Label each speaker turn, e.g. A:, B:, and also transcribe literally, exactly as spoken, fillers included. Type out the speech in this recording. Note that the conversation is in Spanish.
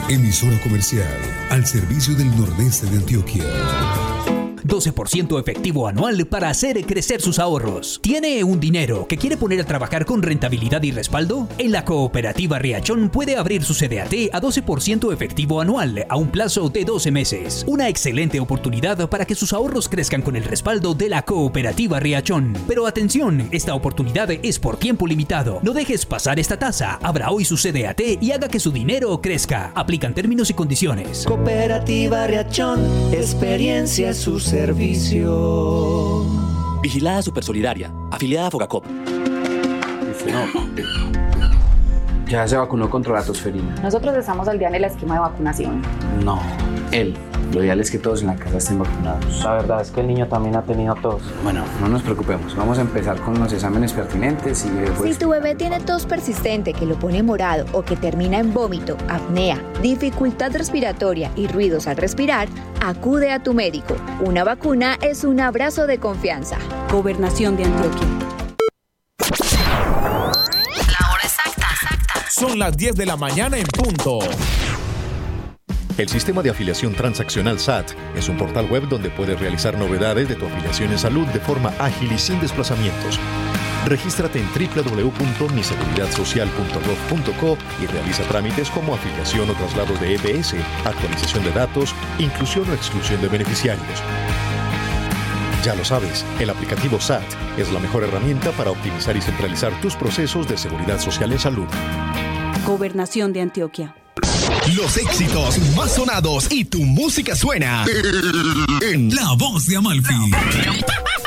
A: Emisora comercial al servicio del nordeste de Antioquia.
B: doce por ciento efectivo anual para hacer crecer sus ahorros. ¿Tiene un dinero que quiere poner a trabajar con rentabilidad y respaldo? En la Cooperativa Riachón puede abrir su C D A T a doce por ciento efectivo anual a un plazo de doce meses. Una excelente oportunidad para que sus ahorros crezcan con el respaldo de la Cooperativa Riachón. Pero atención, esta oportunidad es por tiempo limitado. No dejes pasar esta tasa. Abra hoy su C D A T y haga que su dinero crezca. Aplican términos y condiciones.
C: Cooperativa Riachón, experiencia es su servicio.
D: Vigilada Supersolidaria, afiliada a Fogacop.
E: Ya se vacunó contra la tosferina.
F: Nosotros estamos al día en el esquema de vacunación.
E: No, él. Lo ideal es que todos en la casa estén vacunados.
G: La verdad es que el niño también ha tenido tos.
E: Bueno, no nos preocupemos. Vamos a empezar con los exámenes pertinentes y después...
H: Si tu bebé tiene tos persistente que lo pone morado o que termina en vómito, apnea, dificultad respiratoria y ruidos al respirar, acude a tu médico. Una vacuna es un abrazo de confianza.
I: Gobernación de Antioquia.
J: La hora exacta.
K: Son las diez de la mañana en punto.
L: El Sistema de Afiliación Transaccional S A T es un portal web donde puedes realizar novedades de tu afiliación en salud de forma ágil y sin desplazamientos. Regístrate en doble u doble u doble u punto mi seguridad social punto gov punto co y realiza trámites como afiliación o traslados de E P S, actualización de datos, inclusión o exclusión de beneficiarios. Ya lo sabes, el aplicativo S A T es la mejor herramienta para optimizar y centralizar tus procesos de seguridad social en salud.
I: Gobernación de Antioquia.
K: Los éxitos más sonados y tu música suena en La Voz de Amalfi.